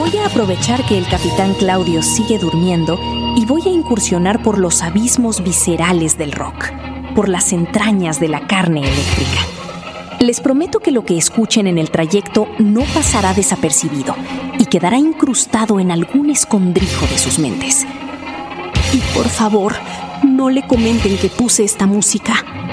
Voy a aprovechar que el capitán Claudio sigue durmiendo y voy a incursionar por los abismos viscerales del rock, por las entrañas de la carne eléctrica. Les prometo que lo que escuchen en el trayecto no pasará desapercibido y quedará incrustado en algún escondrijo de sus mentes. Y por favor, no le comenten que puse esta música.